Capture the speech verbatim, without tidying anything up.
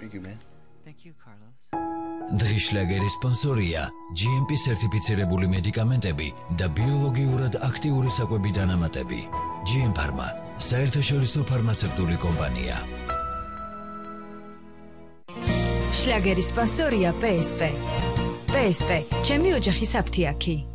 Thank you, man. Thank you, Carlos. დღის შლაგერის სპონსორია G M P სერტიფიცირებული მედიკამენტები და ბიოლოგიურად აქტიური საკვები დანამატები. G M Pharma, საერთაშორისო ფარმაცევტული კომპანია. შლაგერის სპონსორია P S P. P S P, ჩემი ოჯახის აფთიაქი.